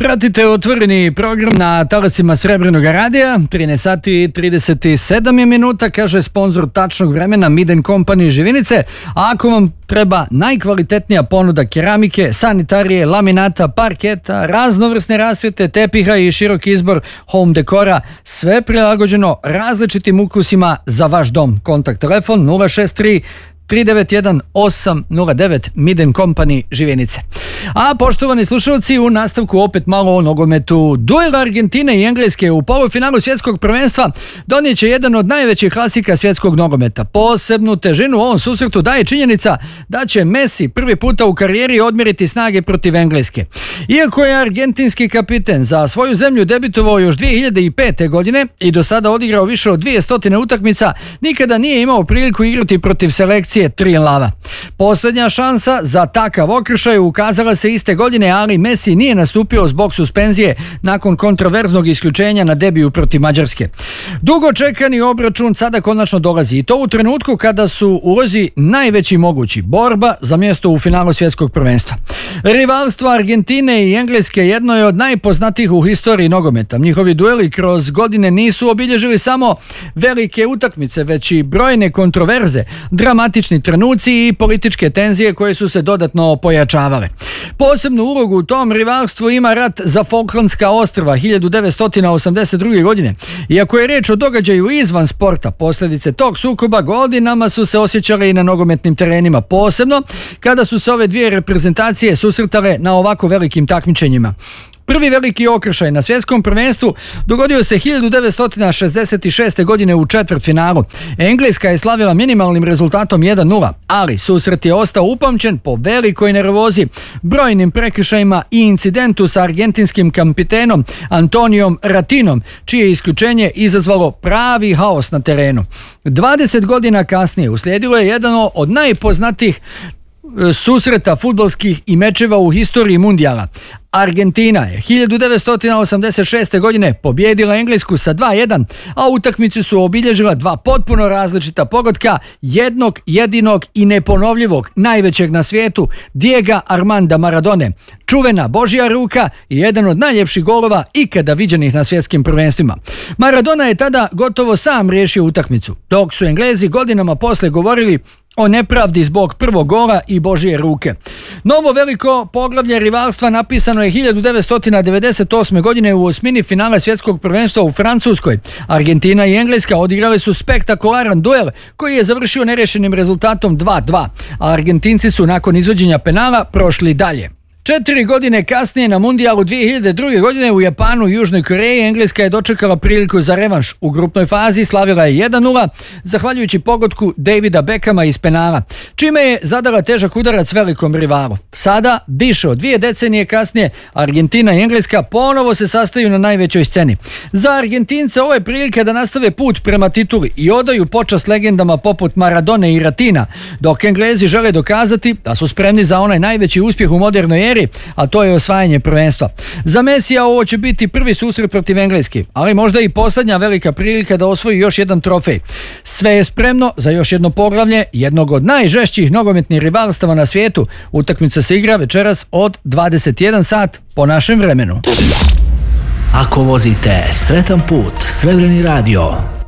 Pratite otvoreni program na talasima Srebrnog radija, 13 sati i 37 je minuta, kaže sponzor tačnog vremena Mid & Company Živinice. A ako vam treba najkvalitetnija ponuda keramike, sanitarije, laminata, parketa, raznovrsne rasvjete, tepiha i široki izbor home dekora, sve prilagođeno različitim ukusima za vaš dom. Kontakt telefon 063 391 809 Mid & Company Živjenice. A poštovani slušalci, u nastavku opet malo o nogometu. Duel Argentine i Engleske u polufinalu svjetskog prvenstva donijet će jedan od najvećih klasika svjetskog nogometa. Posebnu težinu u ovom susretu daje činjenica da će Messi prvi puta u karijeri odmjeriti snage protiv Engleske. Iako je argentinski kapiten za svoju zemlju debitovao još 2005. godine i do sada odigrao više od 200 utakmica, nikada nije imao priliku igrati protiv selekcije Tri lava. Posljednja šansa za takav okršaj ukazala se iste godine, ali Messi nije nastupio zbog suspenzije nakon kontroverznog isključenja na debiju protiv Mađarske. Dugo čekani obračun sada konačno dolazi i to u trenutku kada su u ulozi najveći mogući, borba za mjesto u finalu svjetskog prvenstva. Rivalstvo Argentine i Engleske jedno je od najpoznatijih u historiji nogometa. Njihovi dueli kroz godine nisu obilježili samo velike utakmice, već i brojne kontroverze, dramatični trenuci i političke tenzije koje su se dodatno pojačavale. Posebnu ulogu u tom rivalstvu ima rat za Falklandska ostrva 1982. godine. Iako je riječ o događaju izvan sporta, posljedice tog sukoba godinama su se osjećale i na nogometnim terenima, posebno kada su se ove dvije reprezentacije susretale na ovako velikim takmičenjima. Prvi veliki okršaj na svjetskom prvenstvu dogodio se 1966. godine u četvrtfinalu. Engleska je slavila minimalnim rezultatom 1-0, ali susret je ostao upamćen po velikoj nervozi, brojnim prekršajima i incidentu sa argentinskim kapitenom Antonijom Ratinom, čije isključenje izazvalo pravi haos na terenu. 20 godina kasnije uslijedilo je jedan od najpoznatijih susreta fudbalskih i mečeva u historiji mundijala. Argentina je 1986. godine pobjedila Englesku sa 2-1, a utakmicu su obilježila dva potpuno različita pogotka jednog jedinog i neponovljivog, najvećeg na svijetu, Diega Armanda Maradone. Čuvena Božja ruka i jedan od najljepših golova ikada viđenih na svjetskim prvenstvima. Maradona je tada gotovo sam riješio utakmicu, dok su Englezi godinama poslije govorili o nepravdi zbog prvog gola i Božje ruke. Novo veliko poglavlje rivalstva napisano je 1998. godine u osmini finala svjetskog prvenstva u Francuskoj. Argentina i Engleska odigrali su spektakularan duel koji je završio nerješenim rezultatom 2-2, a Argentinci su nakon izvođenja penala prošli dalje. 4 godine kasnije na mundijalu 2002. godine u Japanu i Južnoj Koreji Engleska je dočekala priliku za revanš. U grupnoj fazi slavila je 1-0 zahvaljujući pogodku Davida Beckhama iz penala, čime je zadala težak udarac velikom rivalu. Sada, više od 2 decenije kasnije, Argentina i Engleska ponovo se sastaju na najvećoj sceni. Za Argentince ovo je prilika da nastave put prema tituli i odaju počast legendama poput Maradone i Ratina, dok Englezi žele dokazati da su spremni za onaj najveći uspjeh u modernoj eri, a to je osvajanje prvenstva. Za Messija ovo će biti prvi susret protiv Engleske, ali možda i posljednja velika prilika da osvoji još jedan trofej. Sve je spremno za još jedno poglavlje jednog od najžešćih nogometnih rivalstava na svijetu. Utakmica se igra večeras od 21 sat po našem vremenu. Ako vozite sretan put, Srebreni radio.